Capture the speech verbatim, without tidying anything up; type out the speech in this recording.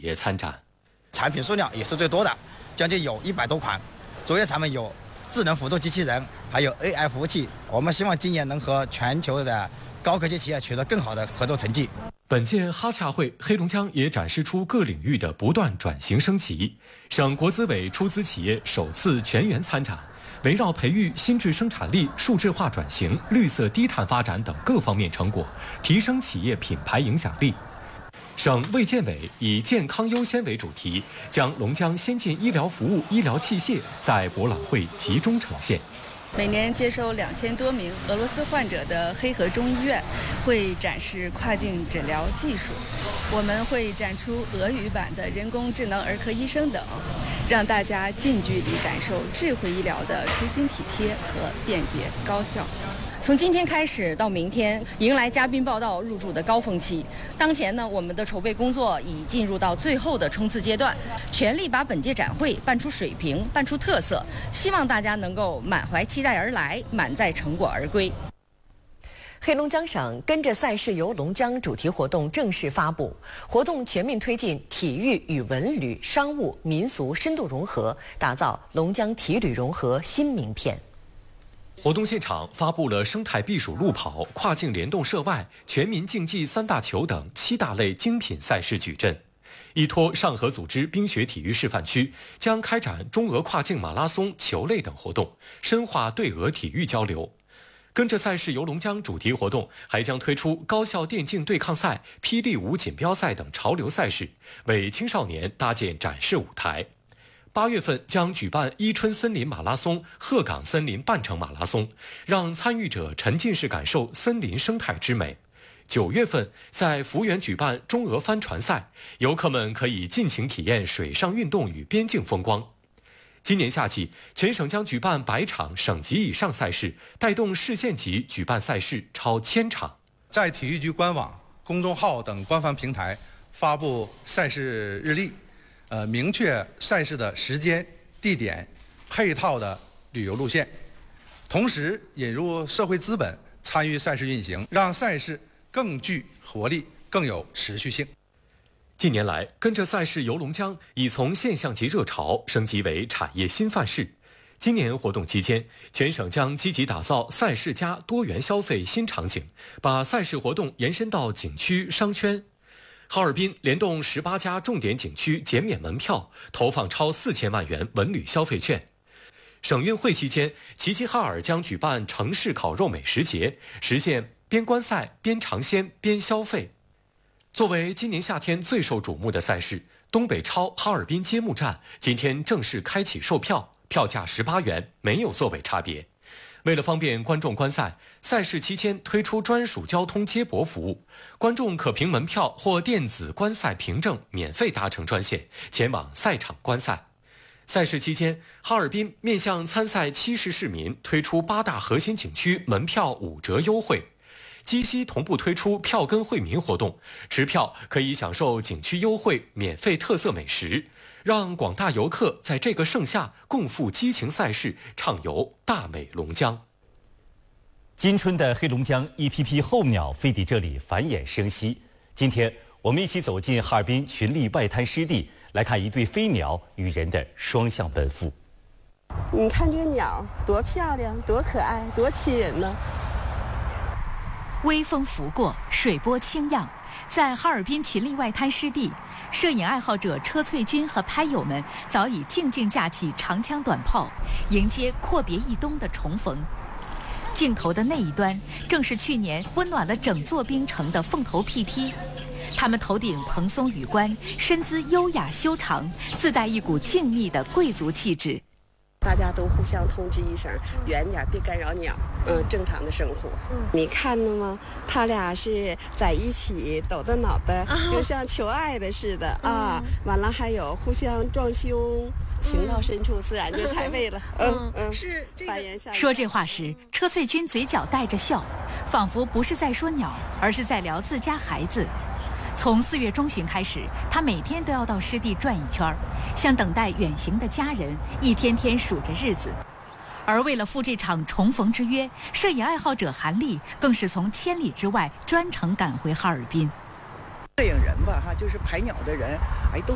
业参展。 产品数量也是最多的，将近有一百多款。主要产品有智能辅助机器人，还有 A I 服务器。我们希望今年能和全球的高科技企业取得更好的合作成绩。 本届哈洽会，黑龙江也展示出各领域的不断转型升级。省国资委出资企业首次全员参展，围绕培育新质生产力、数字化转型、绿色低碳发展等各方面成果，提升企业品牌影响力。省卫健委以健康优先为主题，将龙江先进医疗服务医疗器械在博览会集中呈现。 每年接收两千多名俄罗斯患者的黑河中医院会展示跨境诊疗技术，我们会展出俄语版的人工智能儿科医生等，让大家近距离感受智慧医疗的舒心体贴和便捷高效。 从今天开始到明天，迎来嘉宾报道入驻的高峰期。当前呢，我们的筹备工作已进入到最后的冲刺阶段，全力把本届展会办出水平、办出特色，希望大家能够满怀期待而来，满载成果而归。 黑龙江省跟着赛事游龙江主题活动正式发布，活动全面推进体育与文旅、商务、民俗深度融合，打造龙江体旅融合新名片。 活动现场发布了生态避暑路跑、跨境联动涉外、全民竞技三大球等七大类精品赛事矩阵。依托上合组织冰雪体育示范区，将开展中俄跨境马拉松、球类等活动，深化对俄体育交流。跟着赛事游龙江主题活动还将推出高校电竞对抗赛、霹雳舞锦标赛等潮流赛事，为青少年搭建展示舞台。八月份将举办伊春森林马拉松、鹤岗森林半程马拉松，让参与者沉浸式感受森林生态之美。九月份在福源举办中俄帆船赛，游客们可以尽情体验水上运动与边境风光。今年夏季，全省将举办百场省级以上赛事，带动市县级举办赛事超千场。 在体育局官网、公众号等官方平台发布赛事日历，呃，明确赛事的时间、地点、配套的旅游路线，同时引入社会资本参与赛事运行，让赛事更具活力、更有持续性。 近年来，跟着赛事游龙江已从现象级热潮升级为产业新范式。今年活动期间，全省将积极打造赛事加多元消费新场景，把赛事活动延伸到景区、商圈。哈尔滨联动十八家重点景区减免门票，投放超四千万元文旅消费券。省运会期间，齐齐哈尔将举办城市烤肉美食节，实现边观赛边尝鲜边消费。作为今年夏天最受瞩目的赛事，东北超哈尔滨揭幕战今天正式开启售票，票价十八元，没有座位差别。为了方便观众观赛，赛事期间推出专属交通接驳服务，观众可凭门票或电子观赛凭证免费搭乘专线前往赛场观赛。赛事期间，哈尔滨面向参赛七市市民推出八大核心景区门票五折优惠。鸡西同步推出票根惠民活动，持票可以享受景区优惠、免费特色美食，让广大游客在这个盛夏共赴激情赛事，畅游大美龙江。 今春的黑龙江一批批候鸟飞抵这里繁衍生息。今天我们一起走进哈尔滨群力外滩湿地，来看一对飞鸟与人的双向奔赴。 你看这个鸟多漂亮，多可爱，多亲人呢！ 微风拂过，水波清漾，在哈尔滨群力外滩湿地，摄影爱好者车翠君和拍友们早已静静架起长枪短炮，迎接阔别一冬的重逢。镜头的那一端，正是去年温暖了整座冰城的凤头屁梯。他们头顶蓬松羽冠，身姿优雅修长，自带一股静谧的贵族气质。 大家都互相通知一声，远点，别干扰鸟，嗯，正常的生活。嗯，你看了吗？他俩是在一起抖着脑袋，啊、就像求爱的似的、嗯、啊。完了还有互相撞胸，情到深处自然就踩背了。嗯嗯，是这个。 说这话时，车翠君嘴角带着笑，仿佛不是在说鸟，而是在聊自家孩子。从四月中旬开始，他每天都要到湿地转一圈，像等待远行的家人，一天天数着日子。而为了赴这场重逢之约，摄影爱好者韩丽更是从千里之外专程赶回哈尔滨。 摄影人吧，哈，就是拍鸟的人，哎，都